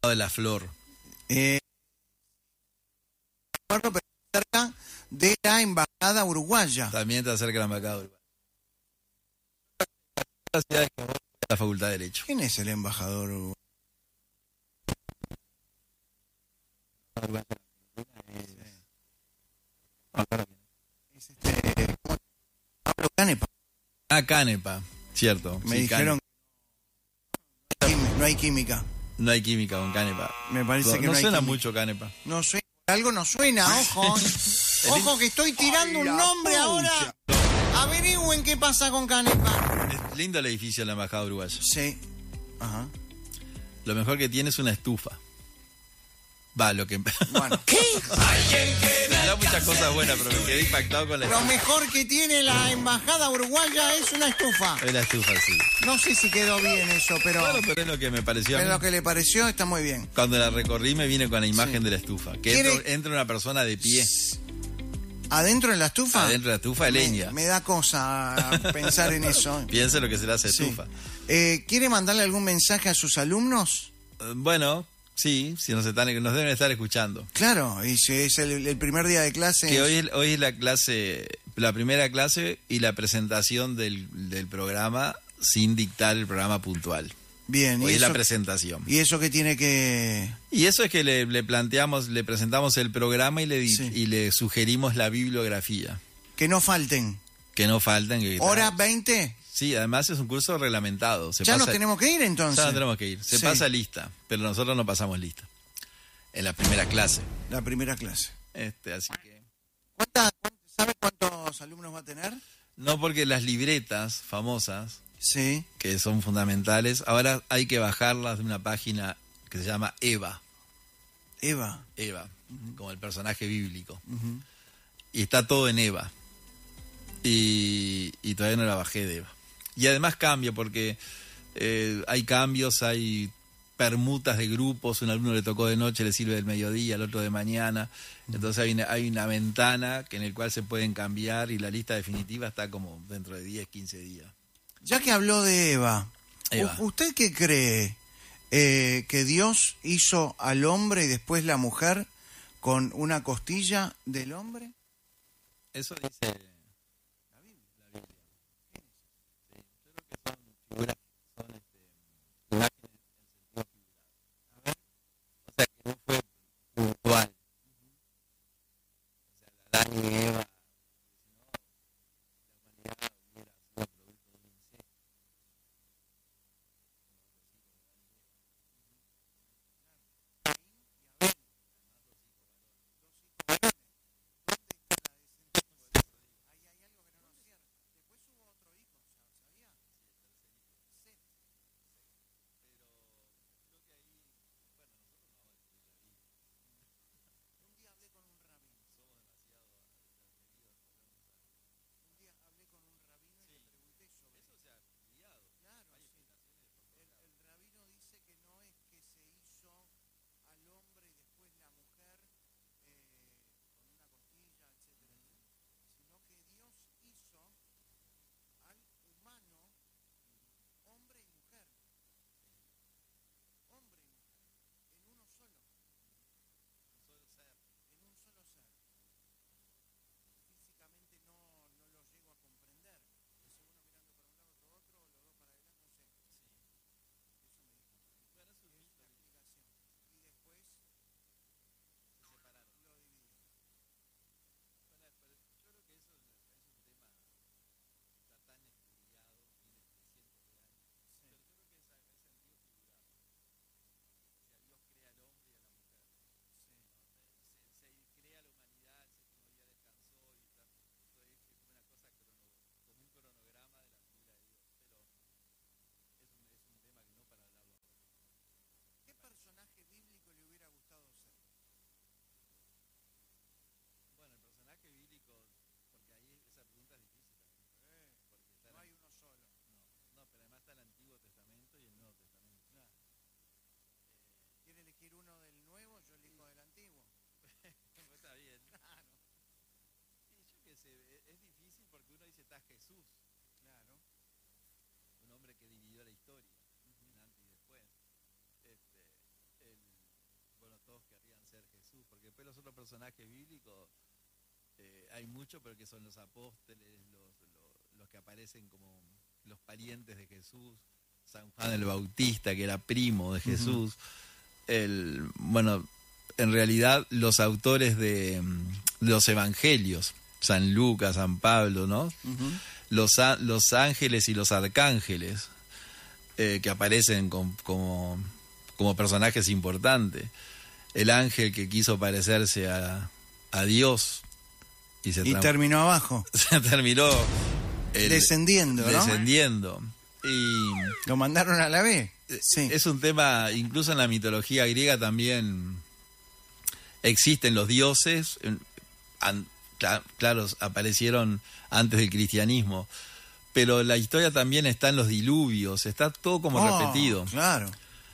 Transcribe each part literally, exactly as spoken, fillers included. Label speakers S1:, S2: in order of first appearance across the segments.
S1: de la Flor.
S2: Eh, pero cerca de la embajada uruguaya.
S1: También está cerca de la embajada uruguaya. La ciudad de Cabo, la Facultad de Derecho.
S2: ¿Quién es el embajador uruguayo? Es este, Pablo Canepa.
S1: Ah, Canepa, cierto.
S2: Me
S1: sí,
S2: dijeron que no hay química.
S1: Canepa. No hay química con Canepa.
S2: Me parece
S1: No,
S2: que no,
S1: no
S2: hay
S1: suena
S2: química.
S1: mucho Canepa.
S2: No suena, algo no suena, ojo. Ojo que estoy tirando un nombre ahora. Averigüen qué pasa con Canepa.
S1: Es lindo el edificio de la embajada uruguaya.
S2: Sí. Ajá.
S1: Lo mejor que tiene es una estufa. Va, lo que...
S2: Bueno.
S1: ¿Qué? Me da muchas cosas buenas, pero me quedé impactado con la
S2: Lo
S1: estufa.
S2: mejor que tiene la embajada uruguaya es una estufa.
S1: Es la estufa, sí.
S2: No sé si quedó bien eso, pero,
S1: Bueno, pero es lo que me pareció a
S2: pero
S1: mí.
S2: lo que le pareció está muy bien.
S1: Cuando la recorrí me vine con la imagen
S2: Sí.
S1: de la estufa. Que
S2: ¿Quiere-
S1: entra, entra una persona de pie.
S2: ¿Adentro de la estufa?
S1: Adentro de la estufa de leña.
S2: Me, me da cosa pensar en eso.
S1: Piensa lo que se le hace
S2: Sí.
S1: estufa.
S2: Eh, ¿Quiere mandarle algún mensaje a sus alumnos?
S1: Eh, Bueno, sí, si nos, están, nos deben estar escuchando.
S2: Claro, y si es el, el primer día de clase.
S1: Que hoy, es- hoy es la clase, la primera clase y la presentación del, del programa sin dictar el programa puntual.
S2: Bien, y
S1: Hoy es la
S2: eso,
S1: presentación.
S2: y eso que tiene que...
S1: Y eso es que le, le planteamos, le presentamos el programa y le, di-
S2: Sí.
S1: y le sugerimos la bibliografía.
S2: Que no falten.
S1: Que no faltan. Que,
S2: ¿Hora veinte?
S1: Sí, además es un curso reglamentado. Se
S2: Ya
S1: pasa,
S2: nos tenemos que ir entonces.
S1: Ya nos tenemos que ir. Se
S2: Sí.
S1: pasa lista, pero nosotros no pasamos lista. En la primera clase.
S2: La primera clase.
S1: Este, así que...
S2: ¿Cuánta- cuánta- ¿Sabe cuántos alumnos va a tener?
S1: No, porque las libretas famosas,
S2: Sí.
S1: que son fundamentales, ahora hay que bajarlas de una página que se llama Eva.
S2: Eva.
S1: Eva, como el personaje bíblico.
S2: Ujú.
S1: Y está todo en Eva. Y, y todavía no la bajé de Eva. Y además cambia porque eh, hay cambios, hay permutas de grupos, un alumno le tocó de noche, le sirve del mediodía, el otro de mañana. Entonces hay una, hay una ventana que en el cual se pueden cambiar y la lista definitiva está como dentro de diez, quince días.
S2: Ya que habló de Eva,
S1: Eva.
S2: ¿u- ¿usted qué cree? Eh, ¿Que Dios hizo al hombre y después la mujer con una costilla del hombre?
S1: Eso dice la Biblia. La Biblia. Sí, yo creo que son figuras, son este, imágenes en sentido figurado. A ver. O sea, que no fue puntual. O sea, la Adán y Eva, si no, la humanidad hubiera sido producto de un incesto. Jesús, claro, un hombre que dividió la historia, uh-huh. en antes y después. Este, el, porque después los otros personajes bíblicos eh, hay muchos, pero que son los apóstoles, los, los, los que aparecen como los parientes de Jesús, San Juan el Bautista, que era primo de Jesús. Uh-huh. el Bueno, en realidad los autores de, de los evangelios, San Lucas, San Pablo, ¿no? Uh-huh. Los, los ángeles y los arcángeles, eh, que aparecen con, como, como personajes importantes. El ángel que quiso parecerse a, a Dios y, se
S2: y terminó abajo.
S1: Se terminó el,
S2: descendiendo, ¿no?
S1: Descendiendo. Y
S2: lo mandaron a la vez. Sí.
S1: Es un tema, incluso en la mitología griega también existen los dioses. An, Claro, aparecieron antes del cristianismo, pero la historia también está en los diluvios, está todo como
S2: oh,
S1: repetido.
S2: Claro.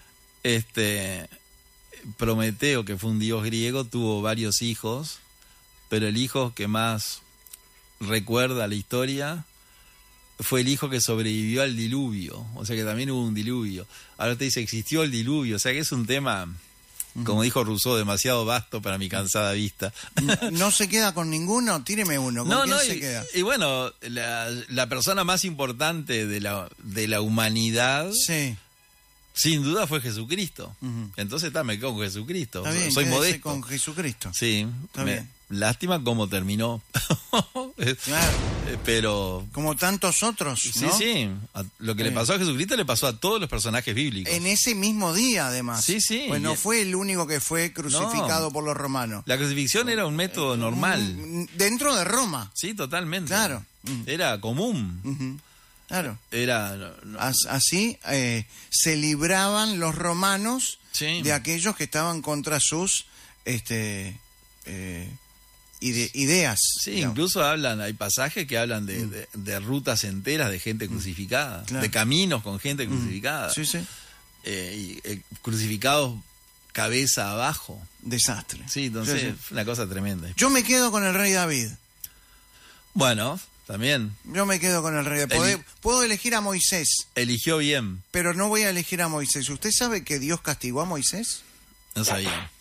S1: Este Prometeo, que fue un dios griego, tuvo varios hijos, pero el hijo que más recuerda la historia fue el hijo que sobrevivió al diluvio, o sea que también hubo un diluvio. Ahora te dice, existió el diluvio, o sea que es un tema, como dijo Rousseau, demasiado vasto para mi cansada vista.
S2: ¿No, no se queda con ninguno? Tíreme uno. ¿Con
S1: no,
S2: quién
S1: no,
S2: se
S1: y,
S2: queda?
S1: Y bueno, la, la persona más importante de la, de la humanidad,
S2: sí,
S1: sin duda fue Jesucristo.
S2: Uh-huh.
S1: Entonces está, me quedo con Jesucristo.
S2: Está bien,
S1: soy modesto.
S2: con Jesucristo.
S1: Sí,
S2: está
S1: me,
S2: bien.
S1: Lástima cómo terminó.
S2: Claro.
S1: Pero
S2: como tantos otros, ¿no?
S1: Sí, sí. A, lo que sí. le pasó a Jesucristo le pasó a todos los personajes bíblicos.
S2: En ese mismo día, además.
S1: Sí, sí.
S2: Pues no fue el único que fue crucificado no. por los romanos.
S1: La crucifixión era un método normal.
S2: Dentro de Roma.
S1: Sí, totalmente.
S2: Claro.
S1: Era común.
S2: Uh-huh. Claro.
S1: Era no, no.
S2: Así eh, se libraban los romanos
S1: sí.
S2: de aquellos que estaban contra sus este eh, ide- ideas.
S1: Sí,
S2: digamos.
S1: Incluso hablan, hay pasajes que hablan de, mm. de, de rutas enteras de gente crucificada,
S2: claro.
S1: de caminos con gente crucificada.
S2: Mm. Sí, sí.
S1: Eh, y, eh, crucificados cabeza abajo.
S2: Desastre.
S1: Sí, entonces
S2: sí, sí.
S1: una cosa tremenda.
S2: Yo me quedo con el rey David.
S1: Bueno, también.
S2: Yo me quedo con el rey David. Eli- Puedo elegir a Moisés.
S1: Eligió bien.
S2: Pero no voy a elegir a Moisés. ¿Usted sabe que Dios castigó a Moisés?
S1: No sabía.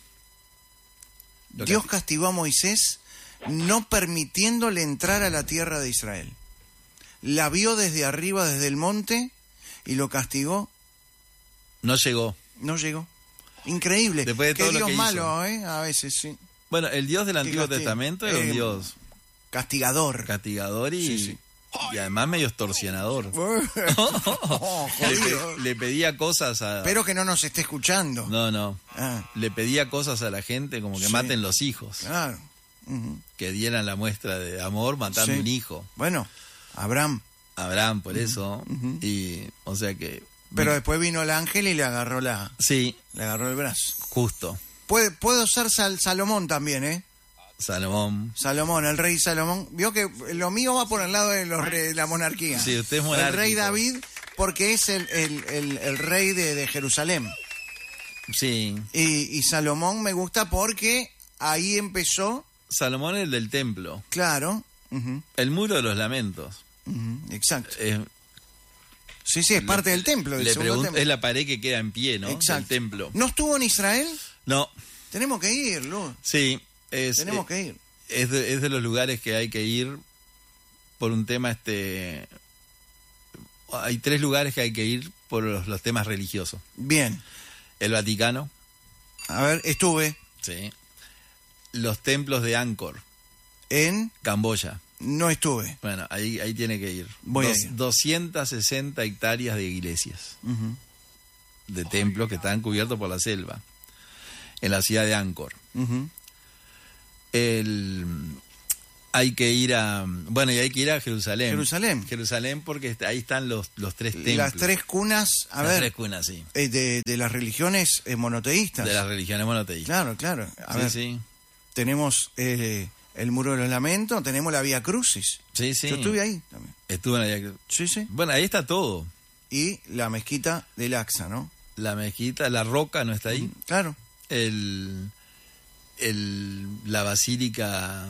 S2: Lo Dios que... castigó a Moisés no permitiéndole entrar a la tierra de Israel. La vio desde arriba, desde el monte, y lo castigó.
S1: No llegó.
S2: No llegó. Increíble.
S1: Después de todo
S2: Qué Dios
S1: lo que
S2: malo,
S1: hizo.
S2: ¿eh? A veces, sí.
S1: Bueno, el Dios del Antiguo
S2: castig-
S1: Testamento era
S2: eh,
S1: un Dios
S2: castigador.
S1: Castigador y,
S2: sí, sí.
S1: y además medio extorsionador.
S2: oh,
S1: le, pe- le pedía cosas a...
S2: Espero que no nos esté escuchando.
S1: No, no.
S2: Ah.
S1: Le pedía cosas a la gente como que
S2: Sí.
S1: maten los hijos.
S2: Claro. Uh-huh.
S1: Que dieran la muestra de amor matando
S2: Sí.
S1: un hijo.
S2: Bueno, Abraham.
S1: Abraham, por eso.
S2: Uh-huh.
S1: Y, o sea que...
S2: Pero después vino el ángel y le agarró la...
S1: Sí.
S2: Le agarró el brazo.
S1: Justo.
S2: Puede, puedo ser Sal- Salomón también, ¿eh?
S1: Salomón.
S2: Salomón, el rey Salomón. Vio que lo mío va por el lado de, los re- de la monarquía.
S1: Sí, usted es monárquico.
S2: El rey David, porque es el, el, el, el rey de, de Jerusalén.
S1: Sí.
S2: Y, y Salomón me gusta porque ahí empezó...
S1: Salomón es el del templo.
S2: Claro. Uh-huh.
S1: El muro de los lamentos.
S2: Uh-huh. Exacto.
S1: Eh,
S2: sí, sí, es
S1: le,
S2: parte del templo. Del
S1: le
S2: segundo
S1: pregun-
S2: templo.
S1: Es la pared que queda en pie, ¿no?
S2: Exacto.
S1: Del templo.
S2: ¿No estuvo en Israel?
S1: No.
S2: Tenemos que ir, Luz.
S1: Sí. Es,
S2: Tenemos
S1: eh,
S2: que ir.
S1: Es de, es de los lugares que hay que ir por un tema este... Hay tres lugares que hay que ir por los, los temas religiosos.
S2: Bien.
S1: El Vaticano.
S2: A ver, estuve.
S1: Sí. Los templos de Angkor.
S2: En...
S1: Camboya.
S2: No estuve.
S1: Bueno, ahí, ahí tiene que ir.
S2: Voy
S1: Dos,
S2: a ir.
S1: doscientas sesenta hectáreas de iglesias.
S2: Uh-huh.
S1: De templos que están cubiertos por la selva. En la ciudad de Angkor.
S2: Uh-huh.
S1: El... Hay que ir a... Bueno, y hay que ir a Jerusalén.
S2: Jerusalén.
S1: Jerusalén porque ahí están los, los tres templos.
S2: Las tres cunas, a
S1: las
S2: ver,
S1: tres cunas, sí.
S2: eh, de, de las religiones eh, monoteístas.
S1: De las religiones monoteístas.
S2: Claro, claro. A
S1: sí,
S2: ver,
S1: sí.
S2: tenemos eh, el Muro de los Lamentos, tenemos la Vía Crucis.
S1: Sí, sí.
S2: Yo estuve ahí también.
S1: Estuve en la...
S2: Sí, sí.
S1: Bueno, ahí está todo.
S2: Y la mezquita del Aqsa, ¿no?
S1: La mezquita, la roca no está ahí.
S2: Mm, claro.
S1: El, el, la basílica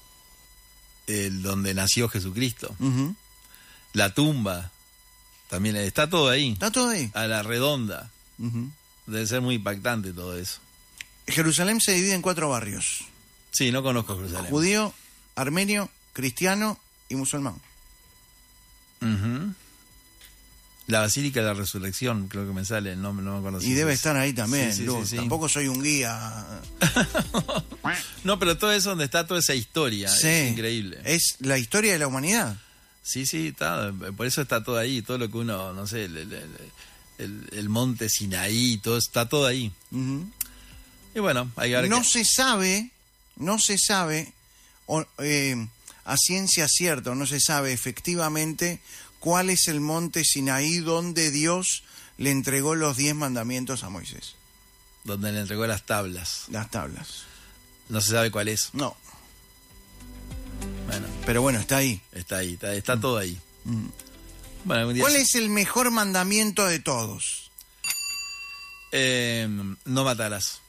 S1: el, donde nació Jesucristo.
S2: Uh-huh.
S1: La tumba. También está todo ahí.
S2: Está todo ahí.
S1: A la redonda.
S2: Uh-huh.
S1: Debe ser muy impactante todo eso.
S2: Jerusalén se divide en cuatro barrios.
S1: Sí, no conozco Jerusalén.
S2: Judío, armenio, cristiano y musulmán.
S1: Uh-huh. La Basílica de la Resurrección, creo que me sale el nombre, no me acuerdo.
S2: Y
S1: si
S2: debe
S1: es.
S2: estar ahí también,
S1: sí, sí,
S2: Luz.
S1: sí, sí.
S2: Tampoco soy un guía.
S1: No, pero todo eso donde está toda esa historia,
S2: Sí.
S1: es increíble.
S2: Es la historia de la humanidad.
S1: Sí, sí, está, por eso está todo ahí, todo lo que uno, no sé, el, el, el, el monte Sinaí, todo está todo ahí.
S2: Uh-huh.
S1: Y bueno, hay que...
S2: No se sabe, no se sabe o, eh, a ciencia cierta, no se sabe efectivamente cuál es el monte Sinaí donde Dios le entregó los diez mandamientos a Moisés.
S1: Donde le entregó las tablas.
S2: Las tablas.
S1: No se sabe cuál es.
S2: No.
S1: Bueno.
S2: Pero bueno, está ahí.
S1: Está ahí, está, está mm. todo ahí.
S2: Mm.
S1: Bueno, algún día
S2: ¿Cuál
S1: se...
S2: es el mejor mandamiento de todos?
S1: Eh, no matarás.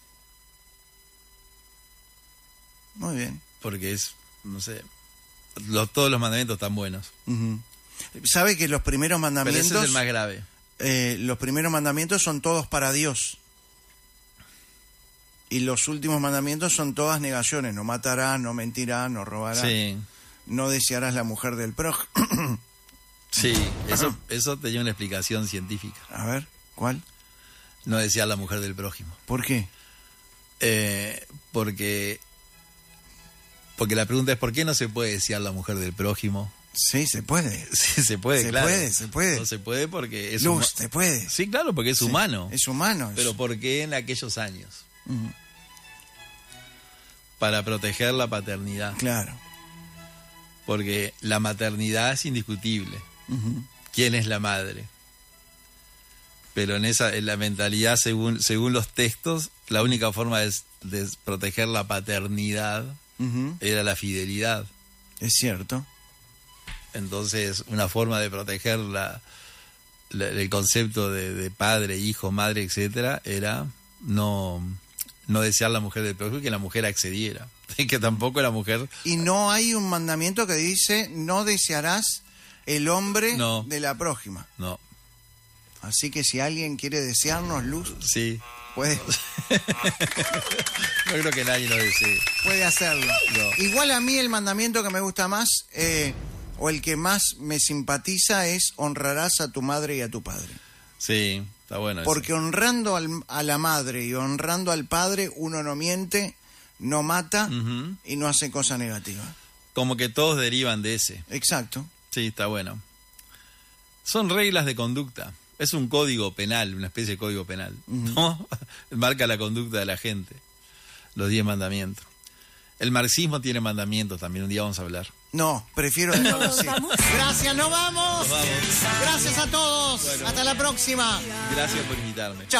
S2: Muy bien.
S1: Porque es, no sé, los, todos los mandamientos están buenos.
S2: Uh-huh. ¿Sabe que los primeros mandamientos...
S1: Pero ese es el más grave.
S2: Eh, los primeros mandamientos son todos para Dios. Y los últimos mandamientos son todas negaciones. No matarás, no mentirás, no robarás.
S1: Sí.
S2: No desearás la mujer del prójimo.
S1: Sí, eso, eso tenía una explicación científica.
S2: A ver, ¿cuál?
S1: No desear la mujer del prójimo.
S2: ¿Por qué?
S1: Eh, porque... Porque la pregunta es, ¿por qué no se puede desear la mujer del prójimo?
S2: Sí, se puede.
S1: Sí, se puede,
S2: se
S1: claro.
S2: Se puede, se puede.
S1: No se puede porque es...
S2: Luz, se puede.
S1: Sí, claro, porque es
S2: sí,
S1: humano.
S2: Es humano.
S1: Pero
S2: es...
S1: ¿por qué en aquellos años?
S2: Uh-huh.
S1: Para proteger la paternidad.
S2: Claro.
S1: Porque la maternidad es indiscutible.
S2: Uh-huh.
S1: ¿Quién es la madre? Pero en esa en la mentalidad, según, según los textos, la única forma de, de proteger la paternidad uh-huh. era la fidelidad.
S2: Es cierto.
S1: Entonces, una forma de proteger la, la, el concepto de, de padre, hijo, madre, etcétera, era no, no desear la mujer del prójimo y que la mujer accediera. Y que tampoco la mujer...
S2: Y no hay un mandamiento que dice, no desearás el hombre
S1: no.
S2: de la prójima.
S1: No.
S2: Así que si alguien quiere desearnos, Luz,
S1: sí.
S2: puede.
S1: No creo que nadie lo desee.
S2: Puede hacerlo.
S1: No.
S2: Igual a mí el mandamiento que me gusta más, eh, o el que más me simpatiza, es honrarás a tu madre y a tu padre.
S1: Sí, está bueno.
S2: Porque
S1: eso.
S2: honrando al, a la madre y honrando al padre, uno no miente, no mata uh-huh. y no hace cosa negativa.
S1: Como que todos derivan de ese.
S2: Exacto.
S1: Sí, está bueno. Son reglas de conducta. Es un código penal, una especie de código penal, uh-huh. ¿no? Marca la conducta de la gente. Los diez mandamientos. El marxismo tiene mandamientos también, un día vamos a hablar.
S2: No, prefiero dejarlo así. Gracias, nos vamos.
S1: Nos vamos.
S2: Gracias a todos. Bueno. Hasta la próxima.
S1: Gracias por invitarme.
S2: Chao.